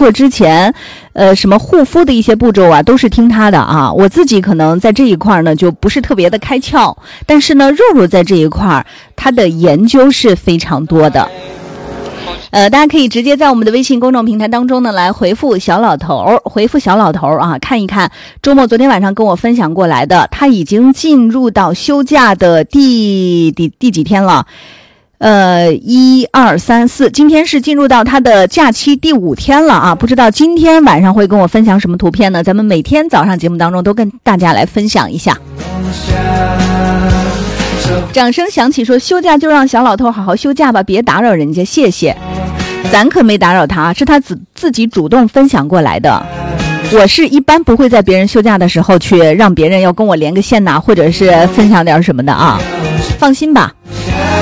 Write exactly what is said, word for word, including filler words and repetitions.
括之前呃什么护肤的一些步骤啊，都是听他的啊。我自己可能在这一块呢就不是特别的开窍，但是呢肉肉在这一块他的研究是非常多的。呃，大家可以直接在我们的微信公众平台当中呢来回复小老头，回复小老头啊，看一看周末昨天晚上跟我分享过来的，他已经进入到休假的第第第几天了？呃，一二三四，今天是进入到他的假期第五天了啊！不知道今天晚上会跟我分享什么图片呢？咱们每天早上节目当中都跟大家来分享一下。掌声响起，说休假就让小老头好好休假吧，别打扰人家，谢谢。咱可没打扰他，是他自自己主动分享过来的。我是一般不会在别人休假的时候去让别人要跟我连个线呐、啊，或者是分享点什么的啊，放心吧。